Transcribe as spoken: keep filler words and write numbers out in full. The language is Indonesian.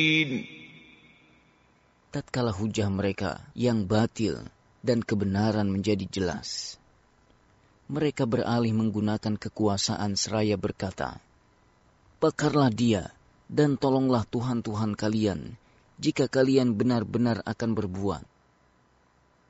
Tatkala hujah mereka yang batil dan kebenaran menjadi jelas, mereka beralih menggunakan kekuasaan seraya berkata, "Bakarlah dia dan tolonglah Tuhan-Tuhan kalian jika kalian benar-benar akan berbuat."